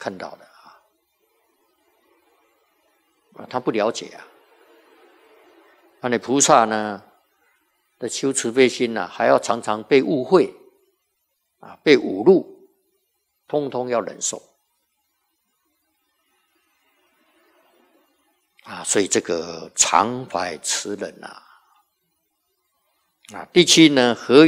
看到的他不了解啊。那菩萨呢的修慈悲心还要常常被误会被侮辱，通通要忍受所以这个常怀慈忍第七呢，何